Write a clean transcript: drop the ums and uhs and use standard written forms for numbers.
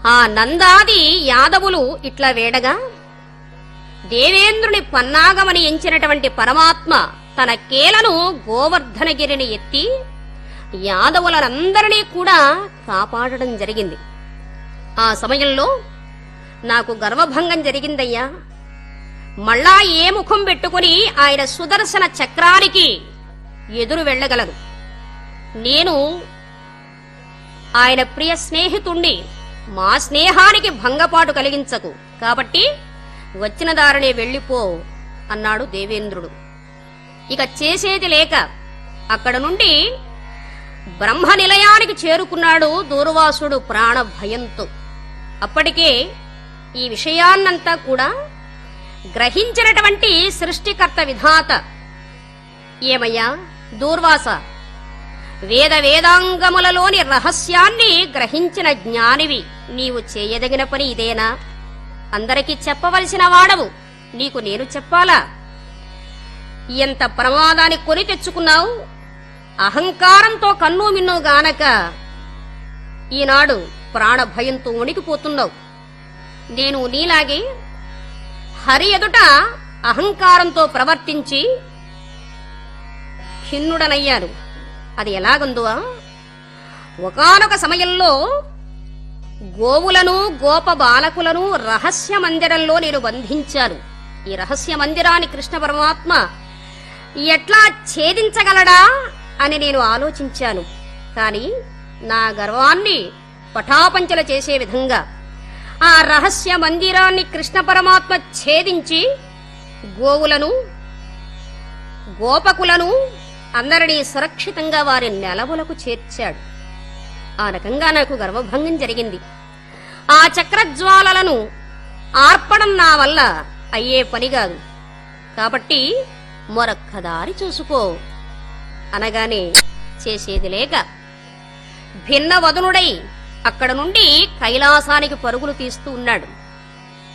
ఆ నందాది యాదవులు ఇట్లా వేడగా దేవేంద్రుని పన్నాగమని ఎంచినటువంటి పరమాత్మ తన కేలను గోవర్ధనగిరిని ఎత్తి యాదవులందరినీ కూడా కాపాడడం జరిగింది. ఆ సమయంలో నాకు గర్వభంగం జరిగిందయ్యా. మళ్ళా ఏ ముఖం పెట్టుకుని ఆయన సుదర్శన చక్రానికి ఎదురు వెళ్లగలరు? నేను ఆయన ప్రియ స్నేహితుణ్ణి, మా స్నేహానికి భంగపాటు కలిగించకు, కాబట్టి వచ్చిన దారినే వెళ్లిపో అన్నాడు దేవేంద్రుడు. ఇక చేసేది లేక అక్కడ నుండి బ్రహ్మ నిలయానికి చేరుకున్నాడు దూర్వాసుడు ప్రాణ భయంతో. అప్పటికే ఈ విషయాన్నంతా కూడా గ్రహించినటువంటి సృష్టికర్త విధాత, ఏమయ్యా దూర్వాస, వేదాంగములలోని రహస్యాన్ని గ్రహించిన జ్ఞానివి, నీవు చేయదగిన పని ఇదేనా? అందరికీ చెప్పవలసిన వాడవు, నీకు నేను చెప్పాలా? ఎంత ప్రమాదాన్ని కొని తెచ్చుకున్నావు? అహంకారంతో కన్ను మిన్ను గానక ఈనాడు ప్రాణ భయంతో వణికిపోతున్నావు. నేను నీలాగే హరి ఎదుట అహంకారంతో ప్రవర్తించి ఖిన్నుడనయ్యాను. అది ఎలాగుందో, ఒకానొక సమయంలో గోవులను గోప బాలకులను రహస్య మందిరంలో నేను బంధించాను. ఈ రహస్య మందిరాన్ని కృష్ణ పరమాత్మ ఎట్లా ఛేదించగలడా అని నేను ఆలోచించాను. కాని నా గర్వాన్ని పటాపంచల చేసే విధంగా ఆ రహస్య మందిరాన్ని కృష్ణ పరమాత్మ ఛేదించి గోవులను గోపకులను అందరినీ సురక్షితంగా వారి నెలవులకు చేర్చాడు. ఆ రకంగా నాకు గర్వభంగం జరిగింది. ఆ చక్రజ్వాలలను ఆర్పడం నా వల్ల అయ్యే పని కాదు, కాబట్టి మరొక్క దారి చూసుకో అనగానే చేసేది లేక భిన్న వదనుడై అక్కడ నుండి కైలాసానికి పరుగులు తీస్తూ ఉన్నాడు.